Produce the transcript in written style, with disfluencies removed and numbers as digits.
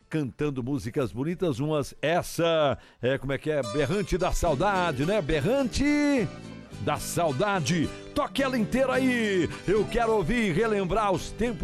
cantando músicas bonitas, umas, essa, como é que é? Berrante da Saudade, né? Berrante da Saudade. Toque ela inteira aí. Eu quero ouvir e relembrar os tempos